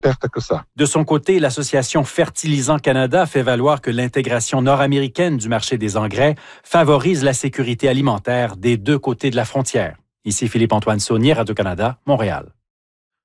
perte que ça. De son côté, l'association Fertilisants Canada fait valoir que l'intégration nord-américaine du marché des engrais favorise la sécurité alimentaire des deux côtés de la frontière. Ici Philippe-Antoine Saunier, Radio-Canada, Montréal.